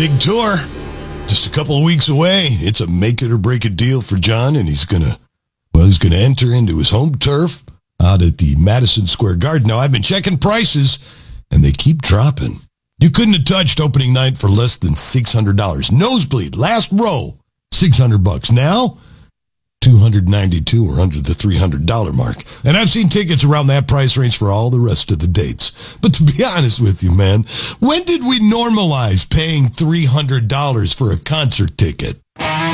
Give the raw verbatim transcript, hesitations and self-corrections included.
big tour. Just a couple of weeks away. It's a make it or break it deal for John, and he's going to, well, he's going to enter into his home turf out at the Madison Square Garden. Now, I've been checking prices, and they keep dropping. You couldn't have touched opening night for less than six hundred dollars. Nosebleed, last row, six hundred bucks. Now, two hundred ninety-two or under the three hundred dollars mark. And I've seen tickets around that price range for all the rest of the dates. But to be honest with you, man, when did we normalize paying three hundred dollars for a concert ticket?